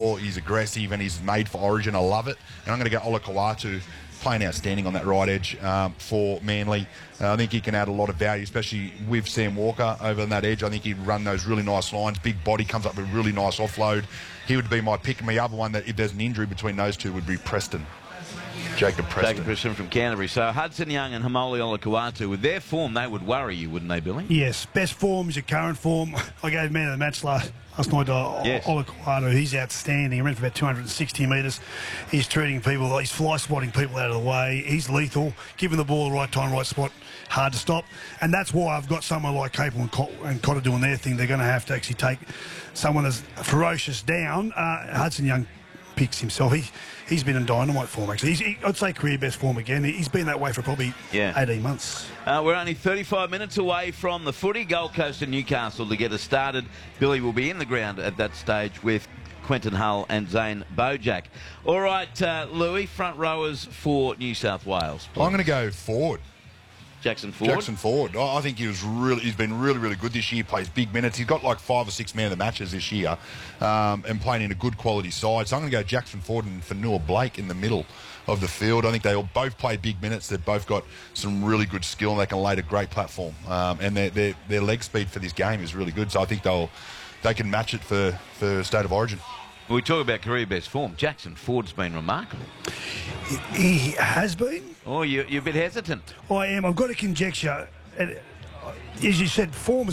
He's aggressive and he's made for Origin. I love it. And I'm going to go Ola Kawatu, playing outstanding on that right edge for Manly. I think he can add a lot of value, especially with Sam Walker over on that edge. I think he'd run those really nice lines. Big body, comes up with a really nice offload. He would be my pick. And the other one that, if there's an injury between those two, would be Preston. Jacob Preston from Canterbury. So Hudson Young and Hamoli Olakau'atu, with their form, they would worry you, wouldn't they, Billy? Yes, best form is your current form. I gave man of the match last night to Yes. Olakau'atu. He's outstanding. He ran for about 260 metres. He's treating people, he's fly spotting people out of the way. He's lethal. Giving the ball the right time, right spot, hard to stop. And that's why I've got someone like Capel and Cotter doing their thing. They're going to have to actually take someone as ferocious down. Hudson Young picks himself. He's been in dynamite form, actually. I'd say career best form again. He's been that way for probably 18 months. We're only 35 minutes away from the footy. Gold Coast and Newcastle to get us started. Billy will be in the ground at that stage with Quentin Hull and Zane Bojack. All right, Louis, front rowers for New South Wales. I'm going to go forward. Jackson Ford. Jackson Ford. I think he's been really, really good this year. Plays big minutes. He's got like 5 or 6 man of the matches this year, and playing in a good quality side. So I'm going to go Jackson Ford and Fanua Blake in the middle of the field. I think they all both play big minutes. They've both got some really good skill, and they can lay a great platform. And their leg speed for this game is really good. So I think they can match it for State of Origin. We talk about career best form. Jackson Ford's been remarkable. He has been. Oh, you're a bit hesitant. I am. I've got a conjecture. As you said, form